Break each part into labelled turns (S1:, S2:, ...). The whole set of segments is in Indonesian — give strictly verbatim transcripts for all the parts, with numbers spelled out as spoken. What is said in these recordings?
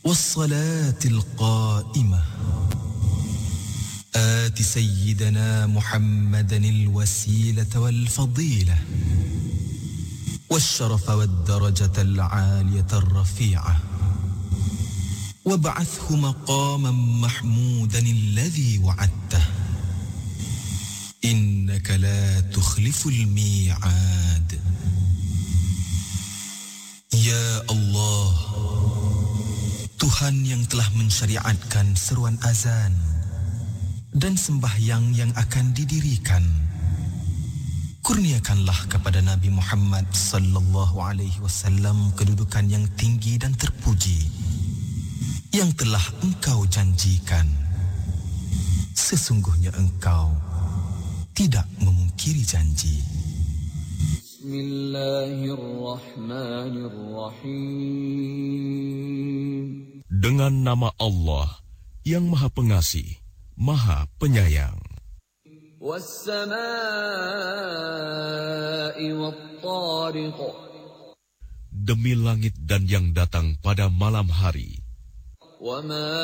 S1: والصلاة القائمة آت سيدنا محمدا الوسيلة والفضيلة والشرف والدرجة العالية الرفيعة وابعثه مقاما محمودا الذي وعدته إنك لا تخلف الميعاد. Ya Allah, Tuhan yang telah mensyariatkan seruan azan dan sembahyang yang akan didirikan, kurniakanlah kepada Nabi Muhammad sallallahu alaihi wasallam kedudukan yang tinggi dan terpuji yang telah Engkau janjikan. Sesungguhnya Engkau tidak memungkiri janji.
S2: Bismillahirrahmanirrahim. Dengan nama Allah yang Maha Pengasih, Maha Penyayang.
S3: Was-samaa'i wat-tariq.
S2: Demi langit dan yang datang pada malam hari.
S3: Wa ma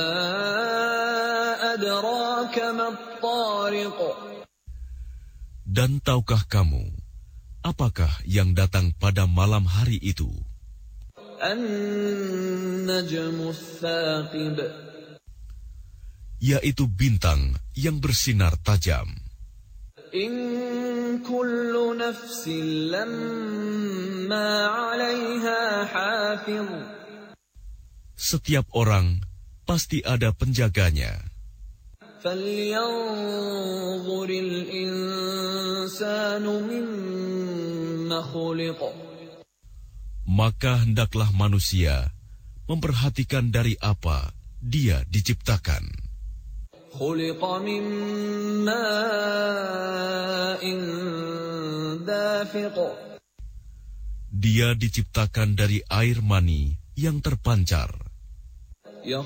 S3: adraka mat-tariq.
S2: Dan tahukah kamu apakah yang datang pada malam hari itu?
S3: An-najmu ats-tsaqib.
S2: Yaitu bintang yang bersinar tajam.
S3: In kullu nafsin lamma 'alaiha hafiz.
S2: Setiap orang pasti ada penjaganya.
S3: Falyanzuril insanu mimma khuliq.
S2: Maka hendaklah manusia memperhatikan dari apa dia diciptakan.
S3: Khuliqa min ma'in dafiq.
S2: Dia diciptakan dari air mani yang terpancar.